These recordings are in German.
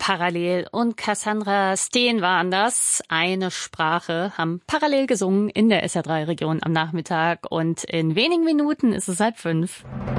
Parallel und Cassandra Steen waren das. Eine Sprache, haben parallel gesungen in der SR3-Region am Nachmittag und in wenigen Minuten ist es 4:30.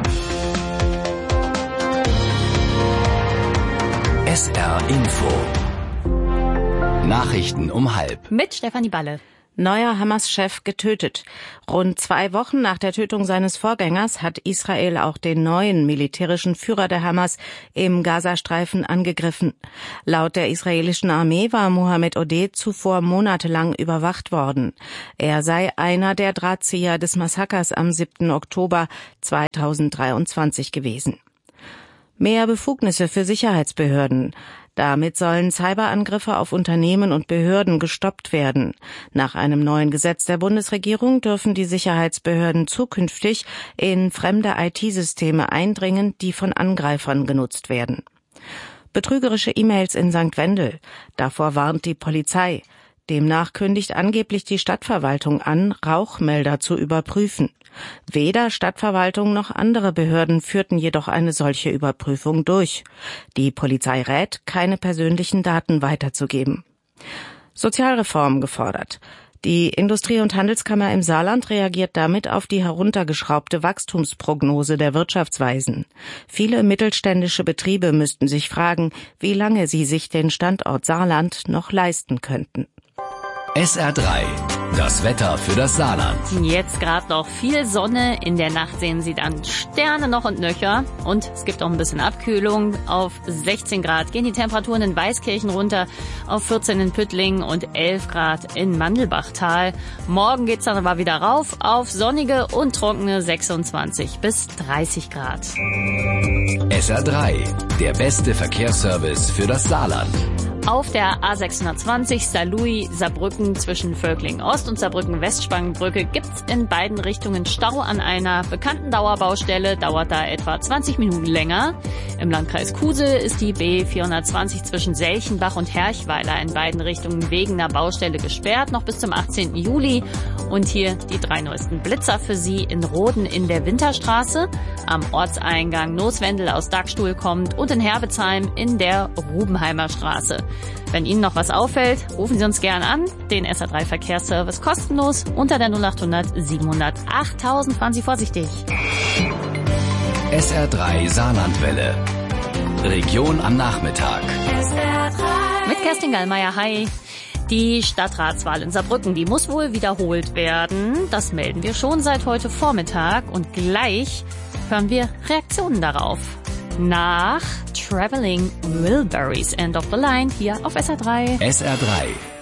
SR Info. Nachrichten um 4:30. Mit Stefanie Balle. Neuer Hamas-Chef getötet. Rund 2 Wochen nach der Tötung seines Vorgängers hat Israel auch den neuen militärischen Führer der Hamas im Gazastreifen angegriffen. Laut der israelischen Armee war Mohammed Odeh zuvor monatelang überwacht worden. Er sei einer der Drahtzieher des Massakers am 7. Oktober 2023 gewesen. Mehr Befugnisse für Sicherheitsbehörden. Damit sollen Cyberangriffe auf Unternehmen und Behörden gestoppt werden. Nach einem neuen Gesetz der Bundesregierung dürfen die Sicherheitsbehörden zukünftig in fremde IT-Systeme eindringen, die von Angreifern genutzt werden. Betrügerische E-Mails in St. Wendel. Davor warnt die Polizei. Demnach kündigt angeblich die Stadtverwaltung an, Rauchmelder zu überprüfen. Weder Stadtverwaltung noch andere Behörden führten jedoch eine solche Überprüfung durch. Die Polizei rät, keine persönlichen Daten weiterzugeben. Sozialreform gefordert. Die Industrie- und Handelskammer im Saarland reagiert damit auf die heruntergeschraubte Wachstumsprognose der Wirtschaftsweisen. Viele mittelständische Betriebe müssten sich fragen, wie lange sie sich den Standort Saarland noch leisten könnten. SR3, das Wetter für das Saarland. Jetzt gerade noch viel Sonne, in der Nacht sehen Sie dann Sterne noch und nöcher und es gibt auch ein bisschen Abkühlung. Auf 16 Grad gehen die Temperaturen in Weißkirchen runter, auf 14 in Püttlingen und 11 Grad in Mandelbachtal. Morgen geht's dann aber wieder rauf auf sonnige und trockene 26 bis 30 Grad. SR3, der beste Verkehrsservice für das Saarland. Auf der A620 Saarlouis-Saarbrücken zwischen Völklingen-Ost und Saarbrücken-Westspangenbrücke gibt's in beiden Richtungen Stau an einer bekannten Dauerbaustelle, dauert da etwa 20 Minuten länger. Im Landkreis Kusel ist die B420 zwischen Selchenbach und Herchweiler in beiden Richtungen wegen einer Baustelle gesperrt, noch bis zum 18. Juli. Und hier die 3 neuesten Blitzer für Sie in Roden in der Winterstraße, am Ortseingang Nooswendel aus Dagstuhl kommt und in Herbezheim in der Rubenheimer Straße. Wenn Ihnen noch was auffällt, rufen Sie uns gern an. Den SR3 Verkehrsservice kostenlos unter der 0800 700 8000. Fahren Sie vorsichtig. SR3 Saarlandwelle. Region am Nachmittag. SR3. Mit Kerstin Gallmeier, hi. Die Stadtratswahl in Saarbrücken, die muss wohl wiederholt werden. Das melden wir schon seit heute Vormittag. Und gleich hören wir Reaktionen darauf. Nach Traveling Wilburys End of the Line hier auf SR3. SR3.